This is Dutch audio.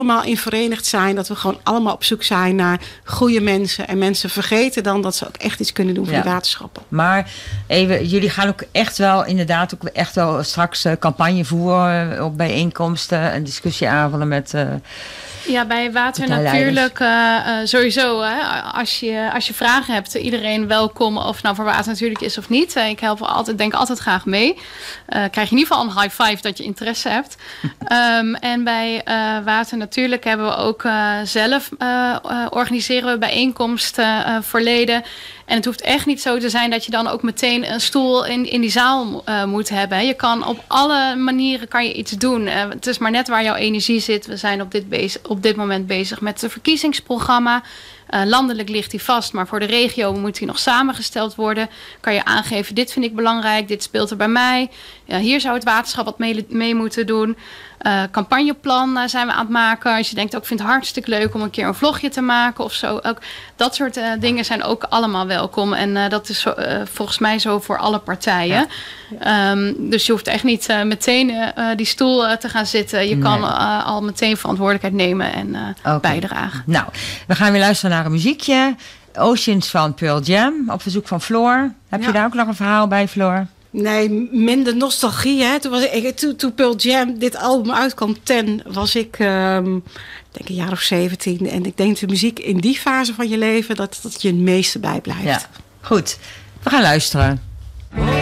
allemaal in verenigd zijn. Dat we gewoon allemaal op zoek zijn naar goede mensen. En mensen vergeten dan dat ze ook echt iets kunnen doen voor de waterschappen. Maar even, jullie gaan ook echt wel inderdaad ook echt wel straks campagne voeren op bijeenkomsten en discussieavonden met... Ja, bij Water Natuurlijk sowieso. Hè, als je vragen hebt, iedereen welkom. Of het nou voor Water Natuurlijk is of niet. Ik denk altijd graag mee. Krijg je in ieder geval een high five dat je interesse hebt. En bij Water Natuurlijk hebben we ook zelf organiseren we bijeenkomsten voor leden. En het hoeft echt niet zo te zijn dat je dan ook meteen een stoel in die zaal moet hebben. Je kan op alle manieren iets doen. Het is maar net waar jouw energie zit. We zijn op dit moment bezig met het verkiezingsprogramma. Landelijk ligt die vast, maar voor de regio moet die nog samengesteld worden. Kan je aangeven, dit vind ik belangrijk, dit speelt er bij mij. Hier zou het waterschap wat mee moeten doen. Campagneplan zijn we aan het maken. Als je denkt, ik vind het hartstikke leuk om een keer een vlogje te maken of zo. Ook dat soort dingen zijn ook allemaal welkom. En dat is volgens mij zo voor alle partijen. Ja. Dus je hoeft echt niet meteen die stoel te gaan zitten. Je kan al meteen verantwoordelijkheid nemen en bijdragen. Nou, we gaan weer luisteren naar een muziekje. Oceans van Pearl Jam, op verzoek van Floor. Heb je daar ook nog een verhaal bij, Floor? Nee, minder nostalgie. Hè? Toen Pearl Jam dit album uitkwam, was ik denk een jaar of 17. En ik denk de muziek in die fase van je leven, dat je het meeste bijblijft. Ja, goed. We gaan luisteren.